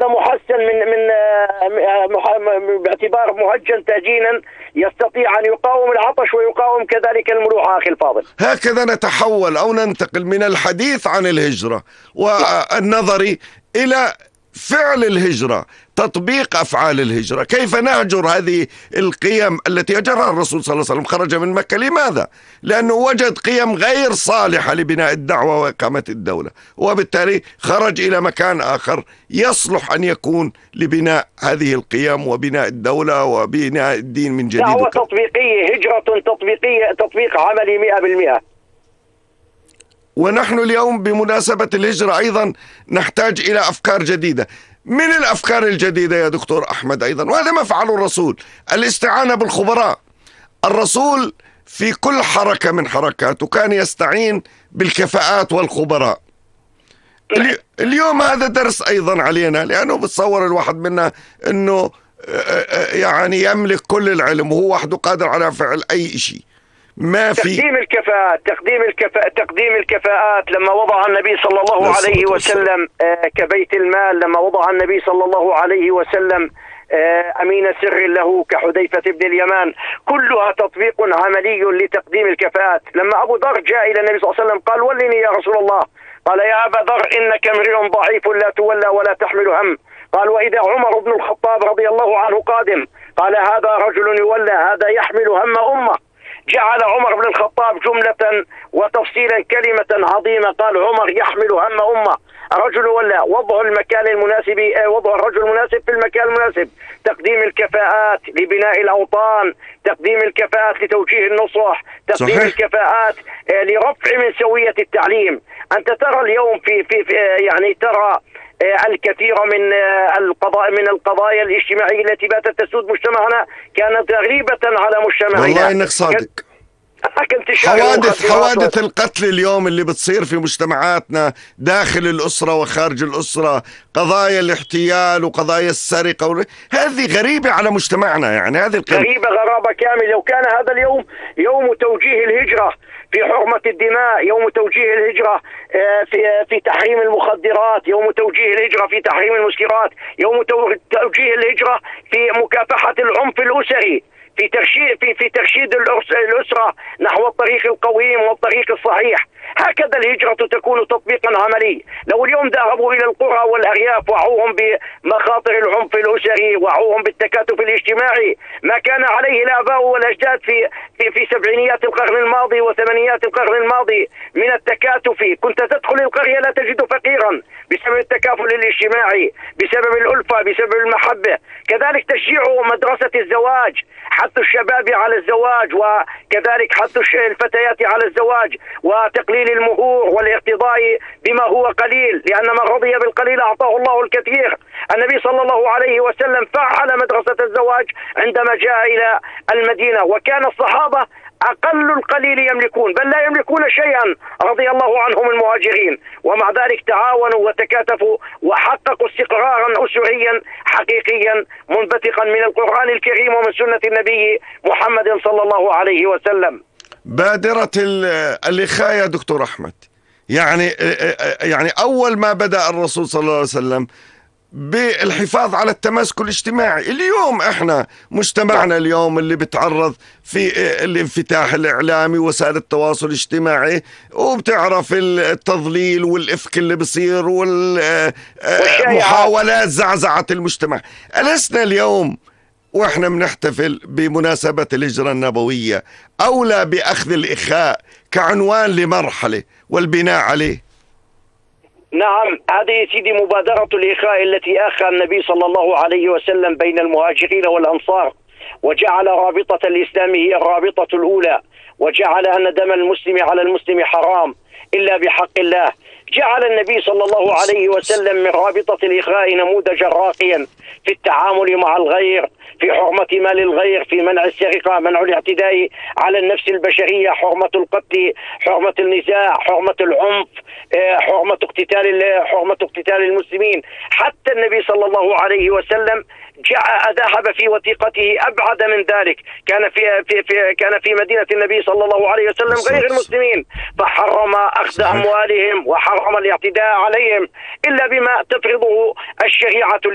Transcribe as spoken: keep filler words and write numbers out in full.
هذا محسن من من باعتبار مهجن تهجينا يستطيع أن يقاوم العطش ويقاوم كذلك الملوحة أخي الفاضل. هكذا نتحول أو ننتقل من الحديث عن الهجرة والنظر إلى فعل الهجرة، تطبيق أفعال الهجرة. كيف نهجر هذه القيم التي هجرها الرسول صلى الله عليه وسلم؟ خرج من مكة لماذا؟ لأنه وجد قيم غير صالحة لبناء الدعوة وإقامة الدولة، وبالتالي خرج إلى مكان آخر يصلح أن يكون لبناء هذه القيم وبناء الدولة وبناء الدين من جديد. دعوة تطبيقية، هجرة تطبيقية، تطبيق عملي مئة بالمئة. ونحن اليوم بمناسبة الهجرة أيضا نحتاج إلى أفكار جديدة. من الأفكار الجديدة يا دكتور أحمد أيضا، وهذا ما فعله الرسول، الاستعانة بالخبراء. الرسول في كل حركة من حركاته كان يستعين بالكفاءات والخبراء. اليوم هذا درس أيضا علينا، لأنه بتصور الواحد منا أنه يعني يملك كل العلم وهو وحده قادر على فعل أي شيء. ما في تقديم الكفاءات، تقديم الكفاء تقديم الكفاءات لما وضع النبي صلى الله عليه وسلم كبيت المال، لما وضع النبي صلى الله عليه وسلم أمين سر له كحذيفة بن اليمان، كلها تطبيق عملي لتقديم الكفاءات. لما أبو ذر جاء إلى النبي صلى الله عليه وسلم قال: ولني يا رسول الله. قال: يا أبا ذر إنك امرئ ضعيف لا تولى ولا تحمل هم. قال: وإذا عمر بن الخطاب رضي الله عنه قادم، قال: هذا رجل يولى، هذا يحمل هم أمة. جعل عمر بن الخطاب جملة وتفصيلا كلمة عظيمة، قال: عمر يحمل هم أمة. رجل ولا وضع المكان المناسب، وضع الرجل المناسب في المكان المناسب، تقديم الكفاءات لبناء الأوطان، تقديم الكفاءات لتوجيه النصح، تقديم صحيح. الكفاءات لرفع من سوية التعليم. أنت ترى اليوم في, في, في يعني ترى الكثير من القضايا من القضايا الاجتماعية التي باتت تسود مجتمعنا كانت غريبة على مجتمعنا. والله إنك صادق. حوادث حوادث القتل اليوم اللي بتصير في مجتمعاتنا داخل الأسرة وخارج الأسرة، قضايا الاحتيال وقضايا السرقة و... هذه غريبة على مجتمعنا. يعني هذه القضايا غريبة غرابة كاملة. لو كان هذا اليوم يوم توجيه الهجرة في حرمة الدماء، يوم توجيه الهجرة في في تحريم المخدرات، يوم توجيه الهجرة في تحريم المسكرات، يوم توجيه الهجرة في مكافحة العنف الأسري، في ترشيد في في ترشيد الأسرة نحو الطريق القويم والطريق الصحيح. هكذا الهجرة تكون تطبيقا عملي. لو اليوم ذهبوا إلى القرى والأرياف وعوهم بمخاطر العنف الأسري، وعوهم بالتكاتف الاجتماعي، ما كان عليه الآباء والأجداد في في في سبعينيات القرن الماضي وثمانينات القرن الماضي من التكاتف. كنت تدخل القرية لا تجد فقيرا بسبب التكافل الاجتماعي، بسبب الألفة، بسبب المحبة. كذلك تشجيع مدرسة الزواج، حث الشباب على الزواج، وكذلك حث الفتيات على الزواج، وتقليل المهور والاقتضاء بما هو قليل، لأن من رضي بالقليل أعطاه الله الكثير. النبي صلى الله عليه وسلم فعل مدرسة الزواج عندما جاء إلى المدينة، وكان الصحابة أقل القليل يملكون، بل لا يملكون شيئا رضي الله عنهم المهاجرين، ومع ذلك تعاونوا وتكاتفوا وحققوا استقرارا أسريا حقيقيا منبثقا من القرآن الكريم ومن سنة النبي محمد صلى الله عليه وسلم. بادرة الإخاء يا دكتور أحمد، يعني يعني أول ما بدأ الرسول صلى الله عليه وسلم بالحفاظ على التماسك الاجتماعي. اليوم احنا مجتمعنا اليوم اللي بتعرض في الانفتاح الإعلامي وسائل التواصل الاجتماعي، وبتعرف التضليل والإفك اللي بصير والمحاولات زعزعة المجتمع. ألسنا اليوم واحنا بنحتفل بمناسبة الهجرة النبوية أولى بأخذ الإخاء كعنوان لمرحلة والبناء عليه؟ نعم، هذه سيدي مبادرة الإخاء التي أخى النبي صلى الله عليه وسلم بين المهاجرين والأنصار، وجعل رابطة الإسلام هي الرابطة الأولى، وجعل أن دم المسلم على المسلم حرام إلا بحق الله. جعل النبي صلى الله عليه وسلم من رابطة الإخاء نموذجا راقيا في التعامل مع الغير، في حرمة مال الغير، في منع السرقة، منع الاعتداء على النفس البشرية، حرمة القتل، حرمة النزاع، حرمة العنف، حرمة اقتتال حرمة اقتتال المسلمين. حتى النبي صلى الله عليه وسلم جاء ذهب في وثيقته أبعد من ذلك، كان في, في, في كان في مدينة النبي صلى الله عليه وسلم غير المسلمين، فحرم أخذ أموالهم وحرم الاعتداء عليهم إلا بما تفرضه الشريعة